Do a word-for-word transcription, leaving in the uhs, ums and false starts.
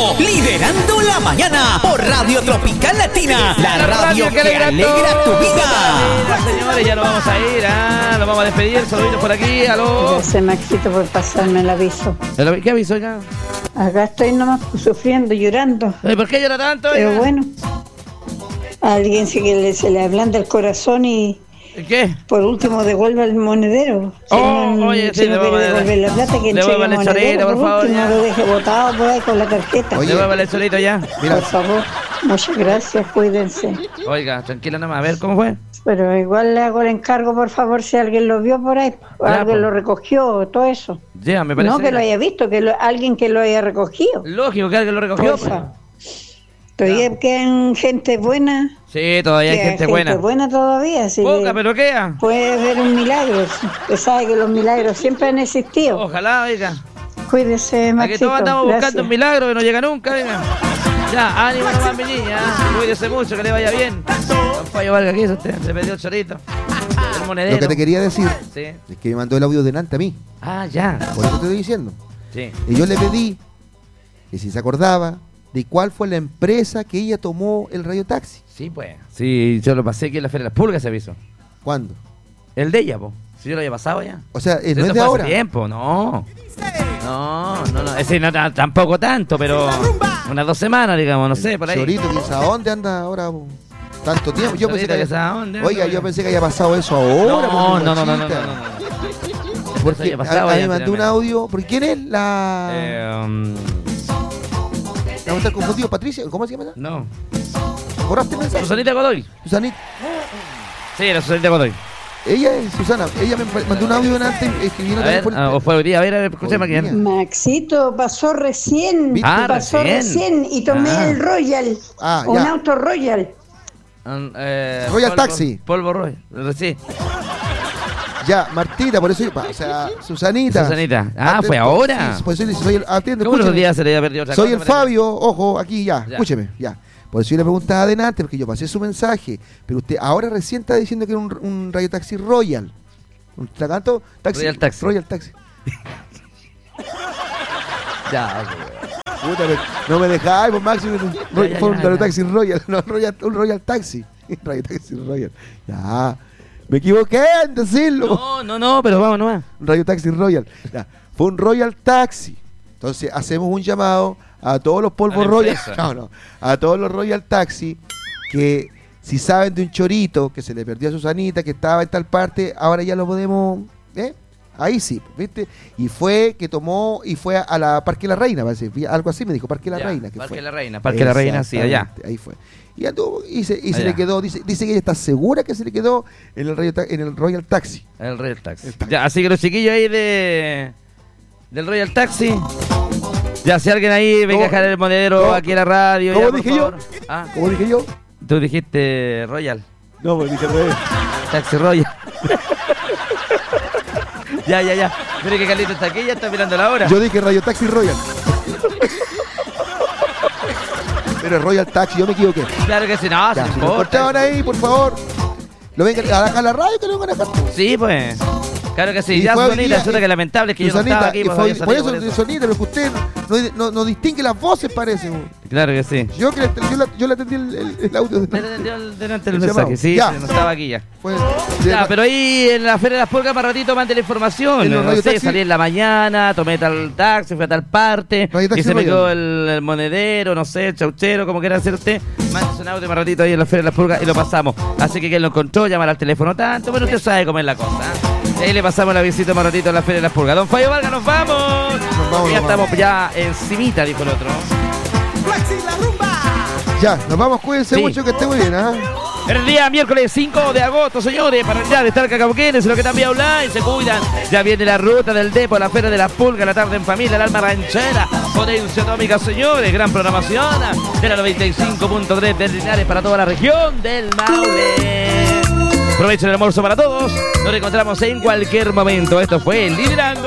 Liderando, liderando la mañana por Radio Tropical Latina, la, la radio, radio que, que alegra, alegra tu vida. Señores, ya nos vamos a ir, ah, nos vamos a despedir. Saluditos por aquí, aló. Gracias, Maxito, por pasarme el aviso. ¿Qué aviso ya? Acá estoy nomás sufriendo, llorando. ¿Por qué llora tanto? Pero ya? Bueno, a alguien se, le, se le ablanda el corazón y... ¿Qué? Por último, devuelva el monedero. Si oh, no, oye, si sí, no quiere devolver la plata, que entregue el monedero. Por, por favor, último, ya. No lo deje botado por ahí con la tarjeta. Oye, devuelva el solito ya. Mira. Por favor, muchas gracias, cuídense. Oiga, tranquila nomás, a ver, ¿cómo fue? Pero igual le hago el encargo, por favor, si alguien lo vio por ahí, o ya, alguien pues. Lo recogió, todo eso. Ya, me parece. No que lo haya visto, que lo, alguien que lo haya recogido. Lógico que alguien lo recogió. Pues. Todavía ya. Quedan gente buena. Sí, todavía hay gente, gente buena. Gente buena todavía. Sí. Poca, pero queda. Puede ver un milagro. Usted sabe que los milagros siempre han existido. Ojalá, oiga. Cuídese, Maxito. Aquí todos andamos gracias. Buscando un milagro que no llega nunca, venga. Ya, ánimo nomás, mi niña. Cuídese mucho, que le vaya bien. Don Fallo Vargas, ¿qué hizo usted? Se perdió el chorito. El monedero. Lo que te quería decir sí. es que me mandó el audio delante a mí. Ah, ya. Por eso te estoy diciendo. Sí. Y yo le pedí que si se acordaba de cuál fue la empresa que ella tomó el radiotaxi. Sí, pues. Sí, yo lo pasé aquí en la Feria de las Pulgas, ese aviso. ¿Cuándo? El de ella, po. Si yo lo había pasado ya. O sea, eh, no eso es de fue ahora. Hace tiempo, no. No, no, no. Ese no tampoco tanto, pero unas dos semanas, digamos, no sé, por ahí. Chorito, ¿quién sabe dónde anda ahora? Po? Tanto tiempo. Yo Chorito, pensé que, que haya... dónde, Oiga, dónde, yo pensé que había pasado eso ahora. No, no, no, no, no, no, no. Porque pasado, a, a mí me mandó un audio. ¿Por quién es la...? Eh, um... ¿Vamos a estar confundidos? ¿Patricia? ¿Cómo se llama? No. ¿Borraste el mensaje? Susanita Godoy. Susanita. Sí, era Susanita Godoy. Ella es Susana. Ella me mandó un audio antes escribiendo a ver, por... ah, o fue hoy día. A ver, a ver, escúchame aquí. Maxito, pasó recién. Ah, pasó recién. recién y tomé ah. el Royal. Ah, un ya. auto Royal. Um, eh, Royal polvo, Taxi. Polvo Royal. Sí. Ya, Martita, por eso, o sea, Susanita. Susanita. Ah, atento, ¿fue ahora? Sí, por eso soy el, atento, ¿Cómo los días se le había perdido otra Soy cosa, el Fabio, ojo, aquí ya, ya, escúcheme, ya. Por eso yo le preguntaba adelante, porque yo pasé su mensaje, pero usted ahora recién está diciendo que era un, un radiotaxi Royal. Un traganto, taxi. Royal Taxi. Royal Taxi. Ya, okay. Puta, no me dejáis, pues Máximo, fue un radiotaxi Royal, no, Royal, un Royal Taxi. Radiotaxi Royal. Ya. Me equivoqué en decirlo. No, no, no, pero vamos nomás. Radio Taxi Royal. Ya, fue un Royal Taxi. Entonces hacemos un llamado a todos los polvos Royal. No, no. A todos los Royal Taxi que si saben de un chorito que se le perdió a Susanita, que estaba en tal parte, ahora ya lo podemos. ¿Eh? Ahí sí, ¿viste? Y fue que tomó y fue a la Parque La Reina, parece. Algo así me dijo, Parque La ya, Reina. Que Parque fue. La Reina, Parque La Reina, sí, allá. Ahí fue. Y, anduvo, y se, y se le quedó, dice, dice que ella está segura que se le quedó en el, Royal, en el Royal Taxi. El Royal Taxi. El taxi. Ya, así que los chiquillos ahí de del Royal Taxi. Ya, si alguien ahí venga a dejar el monedero ¿Cómo? Aquí a la radio. ¿Cómo ya, dije yo? ¿Ah? ¿Cómo dije yo? Tú dijiste Royal. No, pues dije Royal. Taxi Royal. Ya, ya, ya. Mire que Carlito está aquí, ya está mirando la hora. Yo dije Radio Taxi Royal. Pero es Royal Taxi, yo me equivoqué. Claro que sí, no, ya, se si lo cortaban ahí, por favor. Lo vengan a dejar la radio, que lo vengan a dejar. Sí, pues. Claro que sí, y ya Sonita, resulta que lamentable es que Susanita, yo no estaba aquí. Por, fue, por, eso, por eso, Sonita, pero que usted no, no, no distingue las voces, parece. Claro que sí. Yo que yo, la, yo le atendí el, el, el audio. Le atendió delante del mensaje, sí, ya. No estaba aquí ya. Fue, ya, de, pero ahí en la Feria de las Pulgas más ratito mande la información. No, no sé, salí en la mañana, tomé tal taxi, fui a tal parte, y se me quedó el, el monedero, no sé, el chauchero, como quiera hacer usted. Mande un audio más ratito ahí en la Feria de las Pulgas y lo pasamos. Así que quien lo encontró, llamar al teléfono tanto, pero usted sabe cómo es la cosa. Ahí le pasamos la visita más ratito en la Feria de las Pulgas. Don Fallo Vargas, nos vamos. Nos vamos ya nos estamos vamos. Ya encimita, dijo el otro. Ya, nos vamos, cuídense sí. mucho, que esté muy bien, ¿ah? ¿eh? El día miércoles cinco de agosto, señores, para ya de estar Cacabuquenes, lo que también online, se cuidan. Ya viene la ruta del Depo, la Feria de las Pulgas, la tarde en familia, el alma ranchera, potencia atómica, señores, gran programación de la noventa y cinco punto tres de Linares para toda la región del Maule. Aprovechen el almuerzo para todos. Nos encontramos en cualquier momento. Esto fue Liderando.